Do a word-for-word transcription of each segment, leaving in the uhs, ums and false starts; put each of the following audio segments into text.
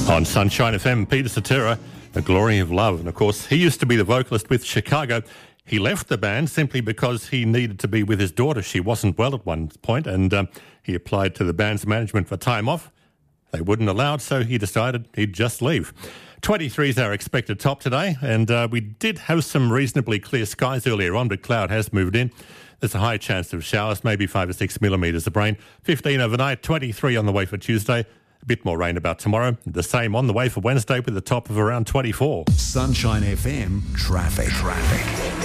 On Sunshine F M, Peter Cetera, The Glory of Love. And of course, he used to be the vocalist with Chicago. He left the band simply because he needed to be with his daughter. She wasn't well at one point, and um, he applied to the band's management for time off. They wouldn't allow it, so he decided he'd just leave. twenty-three is our expected top today, and uh, we did have some reasonably clear skies earlier on, but cloud has moved in. There's a high chance of showers, maybe five or six millimetres of rain. fifteen overnight, twenty-three on the way for Tuesday. A bit more rain about tomorrow. The same on the way for Wednesday with a top of around twenty-four. Sunshine F M traffic. Traffic.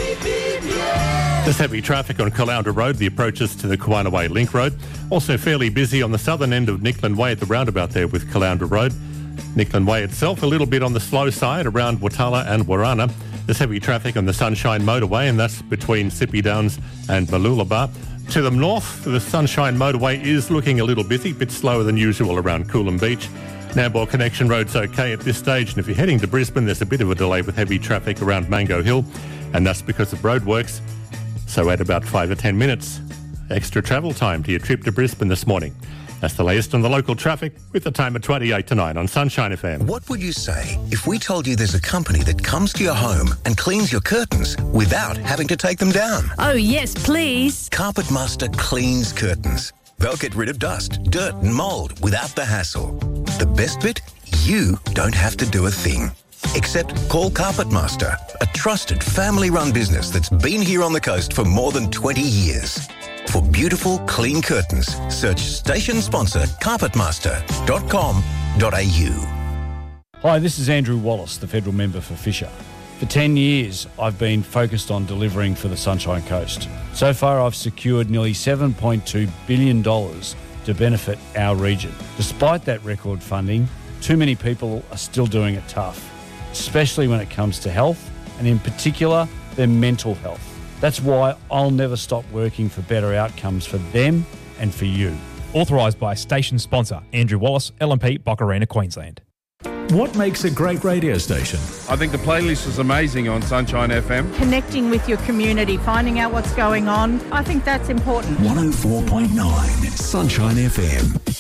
There's heavy traffic on Caloundra Road, the approaches to the Kawana Way Link Road. Also fairly busy on the southern end of Nickland Way at the roundabout there with Caloundra Road. Nickland Way itself a little bit on the slow side around Watala and Warana. There's heavy traffic on the Sunshine Motorway, and that's between Sippy Downs and Mooloolaba. To the north, the Sunshine Motorway is looking a little busy, a bit slower than usual around Coolum Beach. Nambour Connection Road's okay at this stage, and if you're heading to Brisbane, there's a bit of a delay with heavy traffic around Mango Hill, and that's because of roadworks. So add about five or ten minutes extra travel time to your trip to Brisbane this morning. That's the latest on the local traffic with the time of twenty-eight to nine on Sunshine F M. What would you say if we told you there's a company that comes to your home and cleans your curtains without having to take them down? Oh, yes, please. Carpet Master cleans curtains. They'll get rid of dust, dirt and mould without the hassle. The best bit? You don't have to do a thing. Except call Carpet Master, a trusted family-run business that's been here on the coast for more than twenty years. For beautiful, clean curtains, search station sponsor carpet master dot com dot a u. Hi, this is Andrew Wallace, the federal member for Fisher. For ten years, I've been focused on delivering for the Sunshine Coast. So far, I've secured nearly seven point two billion dollars to benefit our region. Despite that record funding, too many people are still doing it tough, especially when it comes to health, and in particular, their mental health. That's why I'll never stop working for better outcomes for them and for you. Authorised by station sponsor Andrew Wallace, L M P, Boccarina, Queensland. What makes a great radio station? I think the playlist is amazing on Sunshine F M. Connecting with your community, finding out what's going on. I think that's important. one oh four point nine Sunshine F M.